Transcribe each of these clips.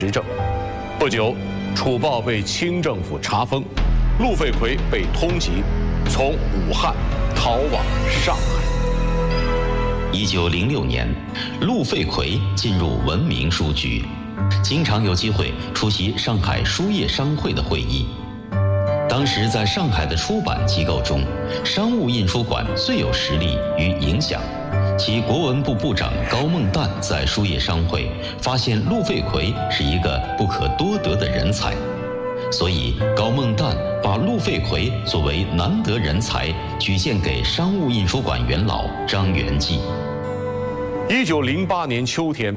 执政。不久，楚豹被清政府查封，陆废奎被通缉，从武汉逃往上海。 1906年，陆废奎进入文明书局，经常有机会出席上海书业商会的会议。当时在上海的出版机构中，商务印书馆最有实力与影响。其国文部部长高梦旦在书业商会发现陆废奎是一个不可多得的人才，所以高梦旦把陆废奎作为难得人才举荐给商务印书馆元老张元济。 1908年秋天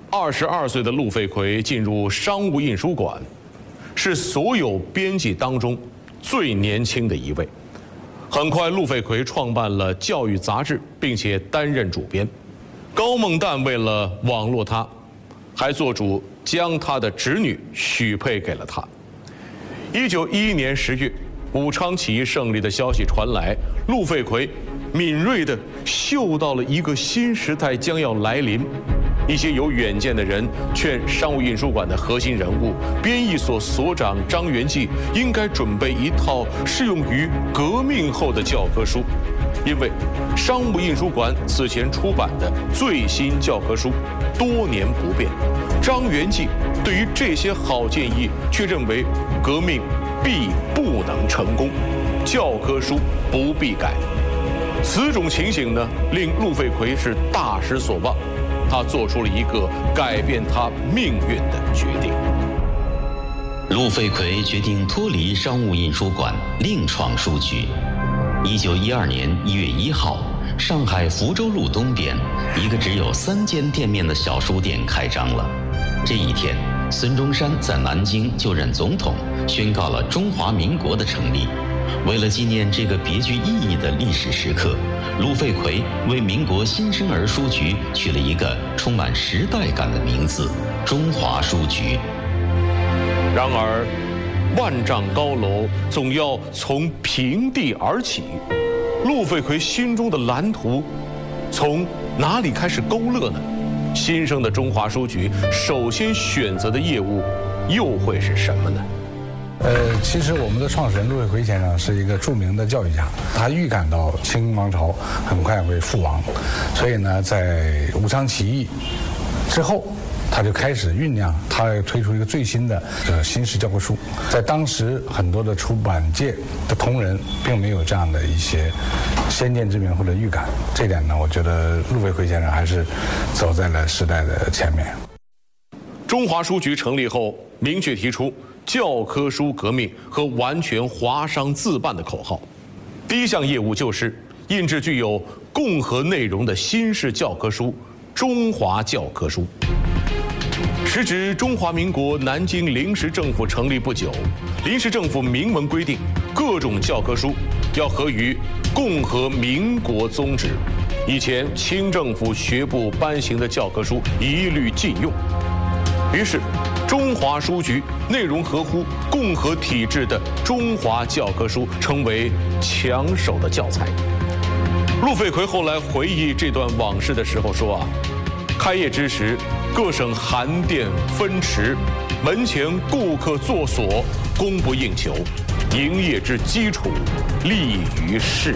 ，22岁的陆废奎进入商务印书馆，是所有编辑当中最年轻的一位。很快，陆废奎创办了教育杂志，并且担任主编。高梦旦为了网络他，还做主将他的侄女许配给了他。1911年10月，武昌起义胜利的消息传来，陆废奎敏锐地嗅到了一个新时代将要来临。一些有远见的人劝商务印书馆的核心人物编译所所长张元济应该准备一套适用于革命后的教科书，因为商务印书馆此前出版的最新教科书多年不变。张元济对于这些好建议却认为革命必不能成功，教科书不必改。此种情形呢，令陆废奎是大失所望。他做出了一个改变他命运的决定。 陆废奎决定脱离商务印书馆，另创书局。1912年1月1号，上海福州路东边一个只有3间店面的小书店开张了。这一天，孙中山在南京就任总统，宣告了中华民国的成立。为了纪念这个别具意义的历史时刻，陆废奎为民国新生儿书局取了一个充满时代感的名字——中华书局。 然而，万丈高楼总要从平地而起，陆废奎心中的蓝图从哪里开始勾勒呢？新生的中华书局首先选择的业务又会是什么呢？ 其实我们的创始人陆废奎先生是一个著名的教育家，他预感到清王朝很快会覆亡，所以呢，在武昌起义之后，他就开始酝酿，他要推出一个最新的新式教科书。在当时，很多的出版界的同仁并没有这样的一些先见之明或者预感，这点呢，我觉得陆废奎先生还是走在了时代的前面。 中华书局成立后，明确提出教科书革命和完全华商自办的口号。第一项业务就是印制具有共和内容的新式教科书《中华教科书》。时值中华民国南京临时政府成立不久，临时政府明文规定，各种教科书要合于共和民国宗旨。以前清政府学部颁行的教科书一律禁用。于是，中华书局内容合乎共和体制的中华教科书成为抢手的教材。陆废奎后来回忆这段往事的时候说开业之时，各省函店分池，门前顾客作所，供不应求，营业之基础立于世。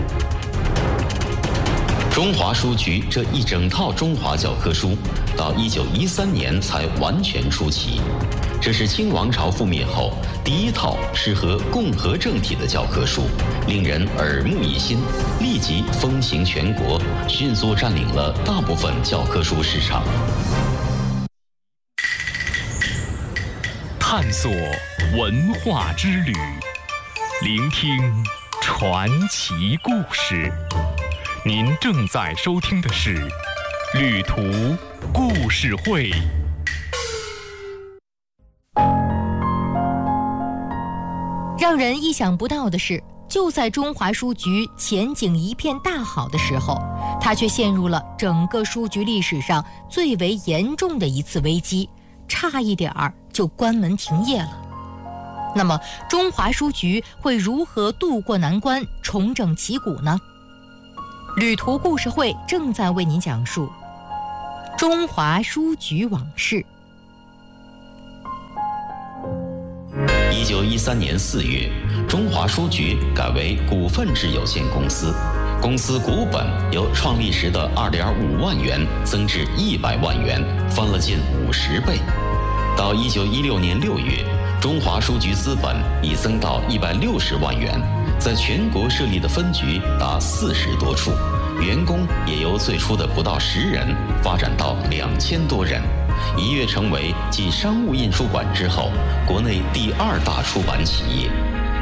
中华书局这一整套中华教科书，到1913年才完全出齐。这是清王朝覆灭后第一套适合共和政体的教科书，令人耳目一新，立即风行全国，迅速占领了大部分教科书市场。 探索文化之旅，聆听传奇故事。您正在收听的是《旅途故事会》。 让人意想不到的是，就在中华书局前景一片大好的时候，它却陷入了整个书局历史上最为严重的一次危机，差一点儿就关门停业了。那么，中华书局会如何渡过难关，重整旗鼓呢？旅途故事会正在为您讲述中华书局往事。 1913年4月，中华书局改为股份制有限公司，公司股本由创立时的2.5万元增至100万元，翻了近50倍。到1916年6月，中华书局资本已增到160万元，在全国设立的分局达40多处，员工也由最初的不到10人发展到2000多人，一跃成为继商务印书馆之后国内第2大出版企业。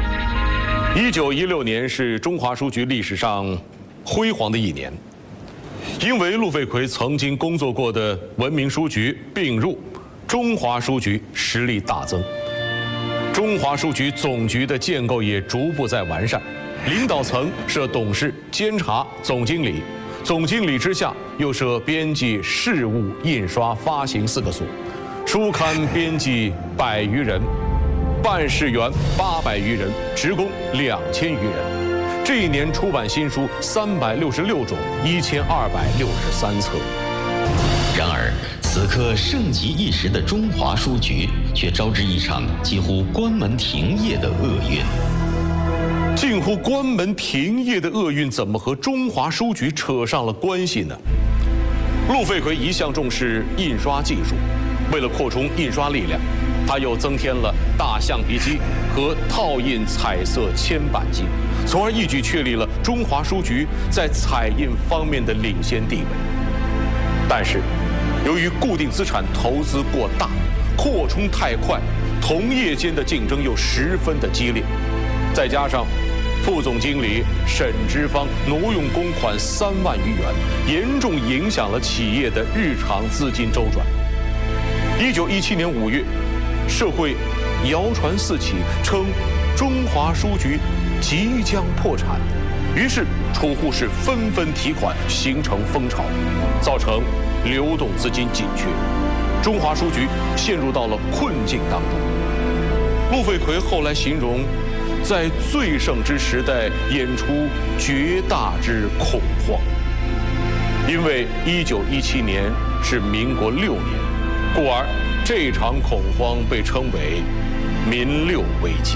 1916年是中华书局历史上辉煌的一年，因为陆废奎曾经工作过的文明书局并入，中华书局实力大增。中华书局总局的建构也逐步在完善，领导层设董事、监察、总经理，总经理之下又设编辑、事务、印刷、发行4个所，书刊编辑100余人，办事员800余人，职工2000余人。这一年出版新书366种，1263册。 然而，此刻盛极一时的中华书局却招致一场几乎关门停业的厄运。 近乎关门停业的厄运怎么和中华书局扯上了关系呢？陆废奎一向重视印刷技术，为了扩充印刷力量，他又增添了大橡皮机和套印彩色铅版机，从而一举确立了中华书局在彩印方面的领先地位。但是，由于固定资产投资过大，扩充太快，同业间的竞争又十分的激烈，再加上副总经理沈之芳挪用公款3万余元，严重影响了企业的日常资金周转。1917年5月，社会谣传四起，称中华书局即将破产，于是储户是纷纷提款，形成风潮，造成流动资金紧缺，中华书局陷入到了困境当中。陆废奎后来形容，在最盛之时代演出绝大之恐慌。因为1917年是民国6年，故而这场恐慌被称为民六危机。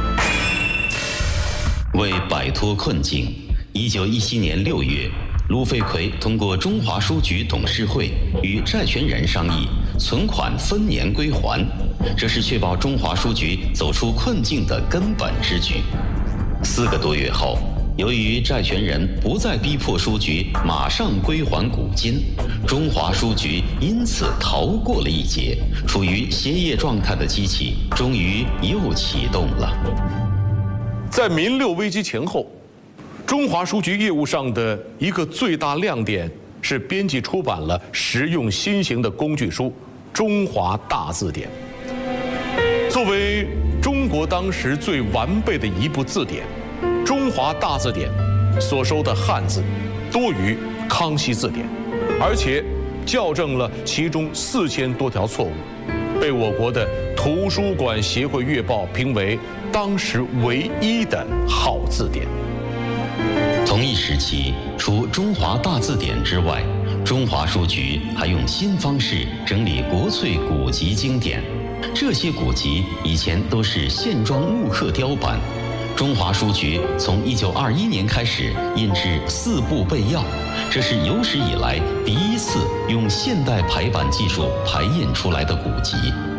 为摆脱困境，1917年6月，陆废奎通过中华书局董事会与债权人商议，存款分年归还，这是确保中华书局走出困境的根本之举。4个多月后，由于债权人不再逼迫书局马上归还股金，中华书局因此逃过了一劫，处于歇业状态的机器终于又启动了。 在民六危机前后，中华书局业务上的一个最大亮点是编辑出版了实用新型的工具书《中华大字典》。作为中国当时最完备的一部字典，《中华大字典》所收的汉字多于康熙字典，而且校正了其中4000多条错误，被我国的图书馆协会月报评为当时唯一的好字典。 同一时期，除《中华大字典》之外，中华书局还用新方式整理国粹古籍经典。这些古籍以前都是线装木刻雕版，中华书局从1921年开始印制4部备要，这是有史以来第一次用现代排版技术排印出来的古籍。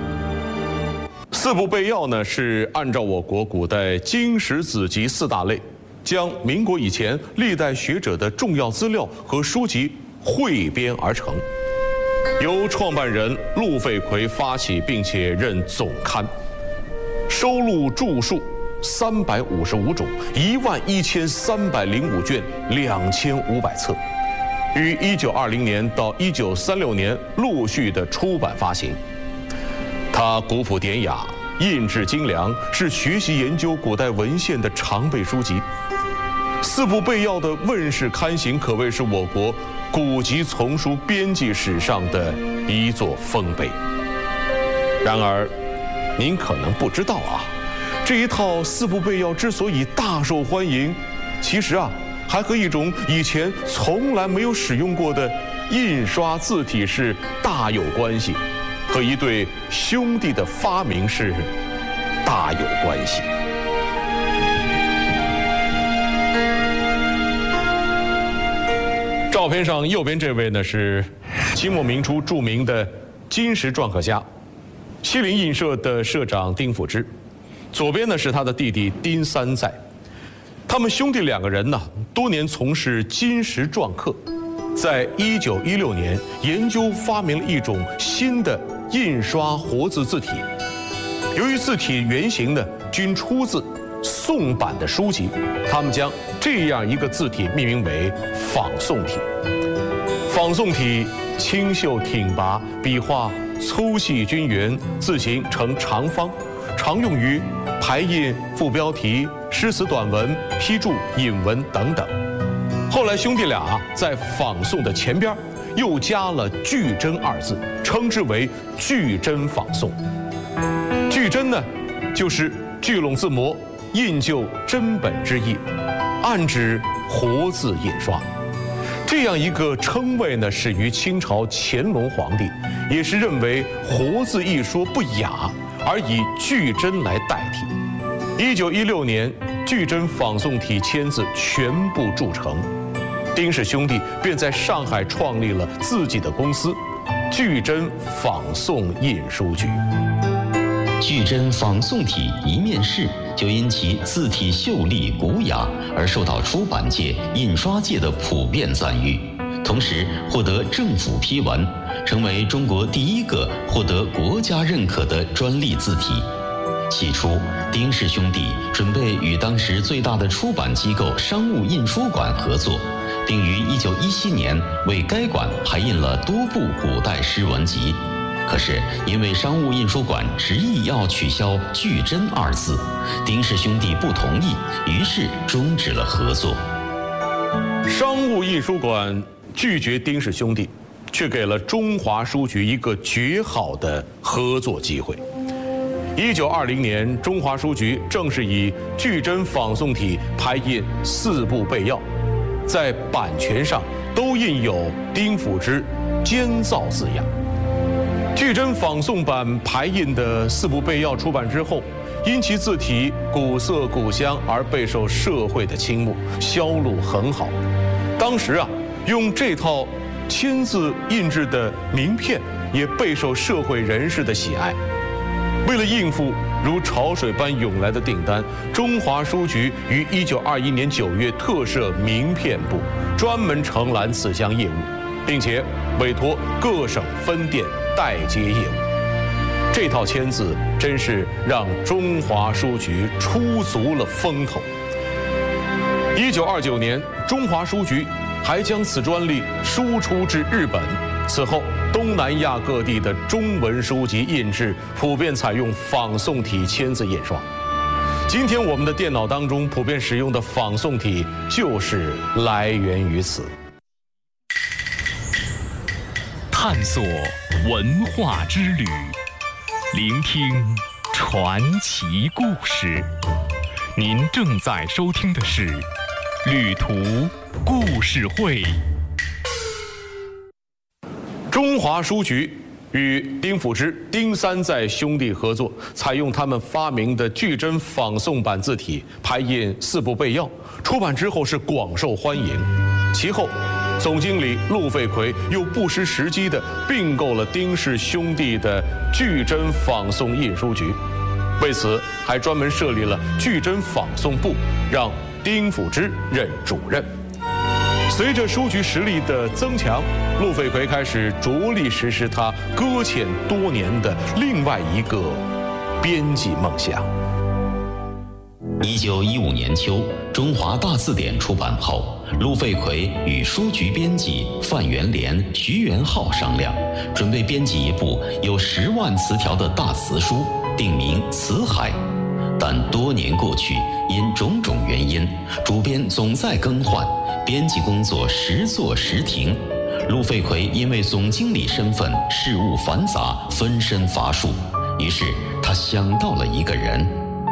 4部备要呢，是按照我国古代经史子集4大类，将民国以前历代学者的重要资料和书籍汇编而成，由创办人陆废奎发起，并且任总刊，收录著述355种，11305卷，2500册，于1920年到1936年陆续的出版发行。它古朴典雅，印制精良，是学习研究古代文献的常备书籍。4部备要的问世刊行，可谓是我国古籍丛书编辑史上的一座丰碑。然而，您可能不知道啊，这一套4部备要之所以大受欢迎，其实还和一种以前从来没有使用过的印刷字体是大有关系。和一对兄弟的发明是大有关系。照片上右边这位呢是清末民初著名的金石篆刻家，西泠印社的社长丁辅之，左边呢是他的弟弟丁三在。他们兄弟2个人呢，多年从事金石篆刻，在1916年研究发明了一种新的印刷活字字体。由于字体原型呢均出自宋版的书籍，他们将这样一个字体命名为仿宋体。仿宋体清秀挺拔，笔画粗细均匀，字形呈长方，常用于排印副标题、诗词短文、批注、引文等等。后来兄弟俩在仿宋的前边又加了巨真2字，称之为巨真仿宋。巨真呢，就是聚拢字模，印就真本之意，暗指活字印刷。这样一个称谓呢，始于清朝乾隆皇帝，也是认为活字一说不雅，而以巨真来代替。1916年，巨真仿宋体签字全部铸成，丁氏兄弟便在上海创立了自己的公司——巨真仿宋印书局。 巨真仿宋体一面世，就因其字体秀丽古雅而受到出版界、印刷界的普遍赞誉，同时获得政府批文，成为中国第一个获得国家认可的专利字体。起初，丁氏兄弟准备与当时最大的出版机构商务印书馆合作，并于1917年为该馆排印了多部古代诗文集。可是因为商务印书馆执意要取消巨真2字，丁氏兄弟不同意，于是终止了合作。 商务印书馆拒绝丁氏兄弟，却给了中华书局一个绝好的合作机会。1920年，中华书局正是以巨真仿宋体排印4部备要，在版权上都印有丁辅之监造字样。巨真仿宋版排印的4部备要出版之后，因其字体古色古香而备受社会的倾慕，销路很好。当时用这套签字印制的名片也备受社会人士的喜爱。为了应付如潮水般涌来的订单，中华书局于1921年9月特设名片部，专门承揽此项业务，并且委托各省分店代接业务。这套签字真是让中华书局出足了风头。1929年，中华书局还将此专利输出至日本。此后，东南亚各地的中文书籍印制普遍采用仿宋体签字印刷。今天我们的电脑当中普遍使用的仿宋体就是来源于此。 探索文化之旅，聆听传奇故事。您正在收听的是《旅途故事会》。 中华书局与丁辅之、丁三在兄弟合作，采用他们发明的巨真仿宋版字体排印4部备要，出版之后是广受欢迎。其后，总经理陆费奎又不失时机地并购了丁氏兄弟的巨真仿宋印书局，为此还专门设立了巨真仿宋部，让丁辅之任主任。随着书局实力的增强，陆费奎开始着力实施他搁浅多年的另外一个编辑梦想。 1915年秋，中华大字典出版后，陆费奎与书局编辑范元濂、徐元浩商量，准备编辑一部有10万词条的大词书，定名《词海》。但多年过去，因种种原因，主编总在更换，编辑工作时做时停。陆费奎因为总经理身份事务繁杂，分身乏术，于是他想到了一个人。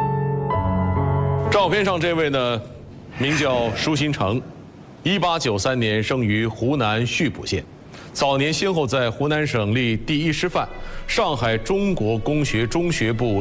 照片上这位呢，名叫舒新成，1893年生于湖南溆浦县，早年先后在湖南省立第1师范、上海中国工学中学部